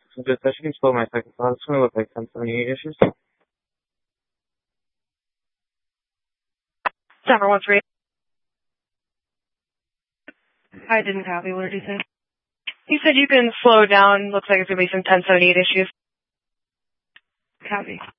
So just I should slow my second thought. It's going to look like 1078 issues. Denver 1-3. I didn't copy. What did he say? He said you can slow down. Looks like it's going to be some 1078 issues. Copy.